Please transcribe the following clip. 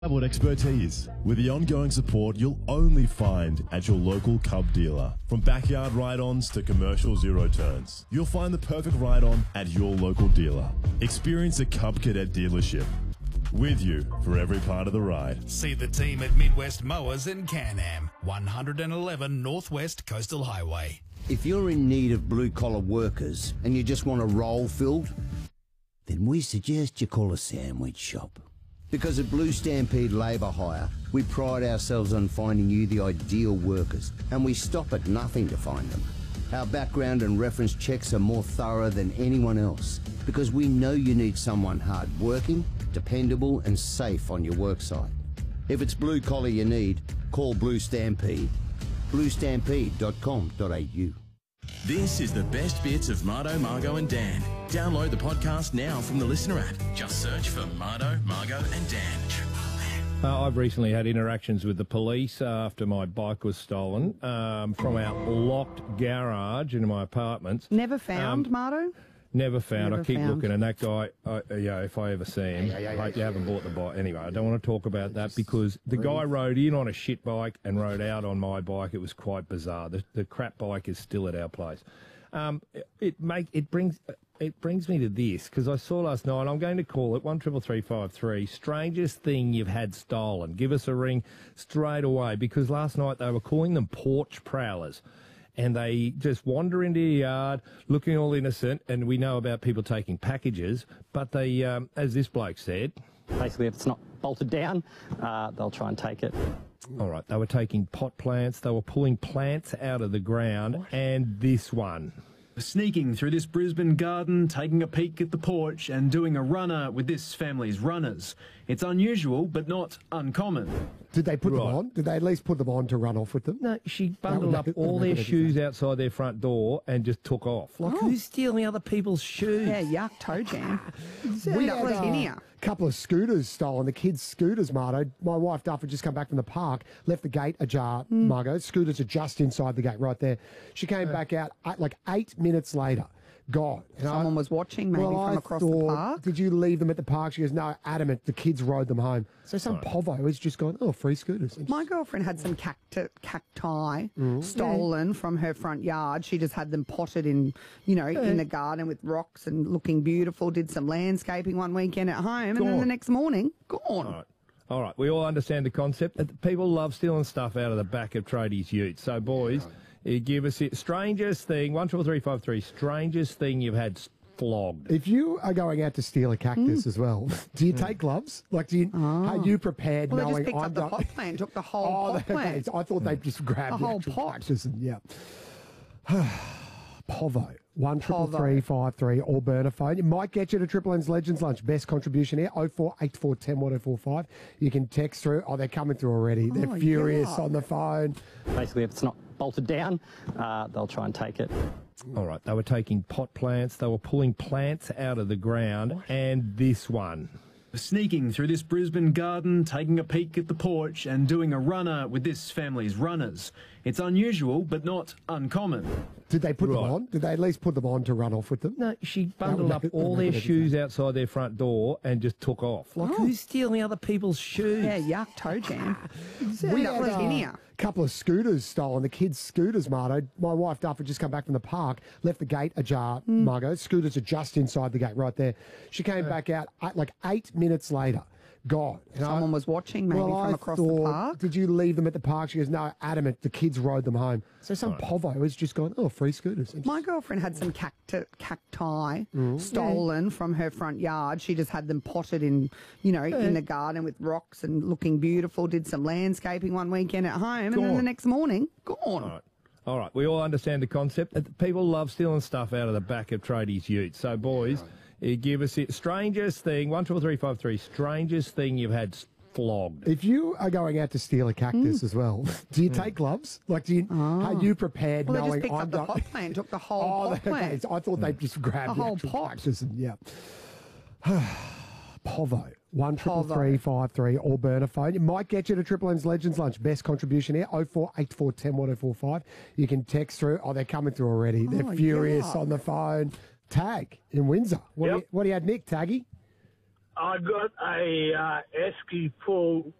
With expertise, with the ongoing support you'll only find at your local Cub dealer. From backyard ride-ons to commercial zero turns, you'll find the perfect ride-on at your local dealer. Experience a Cub Cadet dealership with you for every part of the ride. See the team at Midwest Mowers in Can-Am, 111 Northwest Coastal Highway. If you're in need of blue-collar workers and you just want a role filled, then we suggest you call a sandwich shop. Because at Blue Stampede Labour Hire, we pride ourselves on finding you the ideal workers, and we stop at nothing to find them. Our background and reference checks are more thorough than anyone else, because we know you need someone hard-working, dependable and safe on your worksite. If it's blue collar you need, call Blue Stampede. bluestampede.com.au. This is the best bits of Mardo, Margo and Dan. Download the podcast now from the Listener app. Just search for Mardo, Margo and Dan. I've recently had interactions with the police after my bike was stolen from our locked garage into my apartments. Never found, Mardo? Never found. Never I keep found. looking, and that guy, if I ever see him, I hope you haven't bought the bike. Anyway, I don't want to talk about that because the guy rode in on a shit bike and rode out on my bike. It was quite bizarre. The crap bike is still at our place. It brings me to this because I saw last night. I'm going to call it 133353. Strangest thing you've had stolen. Give us a ring straight away because last night they were calling them porch prowlers. And they just wander into your yard, looking all innocent, and we know about people taking packages, but they, as this bloke said... Basically, if it's not bolted down, they'll try and take it. All right, they were taking pot plants, they were pulling plants out of the ground, and this one... Sneaking through this Brisbane garden, taking a peek at the porch and doing a runner with this family's runners. It's unusual, but not uncommon. Did they put them on? Did they at least put them on to run off with them? No, she bundled up all their shoes outside their front door and just took off. Like, who's stealing other people's shoes? Yeah, yuck, toe jam. We had a couple of scooters stolen, the kids' scooters, Mardo. My wife, Duff, had just come back from the park, left the gate ajar, Margo. Scooters are just inside the gate right there. She came back out like 8 minutes later. Gone. Someone was watching maybe from across the park. Did you leave them at the park? She goes, no, adamant. The kids rode them home. So some povo has just gone, oh, free scooters. My girlfriend had some cacti stolen from her front yard. She just had them potted in, in the garden with rocks and looking beautiful. Did some landscaping one weekend at home, and then the next morning, gone. All right, we all understand the concept. People love stealing stuff out of the back of tradies' utes. So, boys... Give us it. Strangest thing, 133353, strangest thing you've had flogged. If you are going out to steal a cactus as well, do you take gloves? Like, are you prepared well, knowing they just picked up the pot plant, took the whole pot plant. I thought they'd just grab the whole pot. Cactus and, Povo. 133353 or burner phone. It might get you to Triple N's Legends Lunch. Best contribution here, 048410 1045. You can text through. Oh, they're coming through already. They're furious on the phone. Basically, if it's not bolted down, they'll try and take it. All right, they were taking pot plants, they were pulling plants out of the ground, and this one... Sneaking through this Brisbane garden, taking a peek at the porch and doing a runner with this family's runners. It's unusual, but not uncommon. Did they put them on? Did they at least put them on to run off with them? No, she bundled up all their shoes outside their front door and just took off. Like, who's stealing other people's shoes? Yeah, yuck, toe jam. We had a couple of scooters stolen, the kids' scooters, Mardo. My wife, Duff, had just come back from the park, left the gate ajar, Margo. Scooters are just inside the gate right there. She came back out like 8 minutes later. Gone. Someone was watching maybe from across the park. Did you leave them at the park? She goes, no, adamant. The kids rode them home. So some povo has just gone, oh, free scooters. My girlfriend had some cacti stolen from her front yard. She just had them potted in, in the garden with rocks and looking beautiful. Did some landscaping one weekend at home, and then the next morning, gone. All right, we all understand the concept. People love stealing stuff out of the back of tradies' utes. So, boys... Give us it. Strangest thing, 133353, strangest thing you've had flogged. If you are going out to steal a cactus as well, do you take gloves? Like, are you prepared knowing they just picked up the pot plant, took the whole pot plant. I thought they'd just grab the whole pot. Cactus and, Povo. 133353 or burner phone. It might get you to Triple N's Legends Lunch. Best contribution here, 048410 1045. You can text through. Oh, they're coming through already. They're furious on the phone. Tag in Windsor. What do you had, Nick? Taggy? I got a esky pull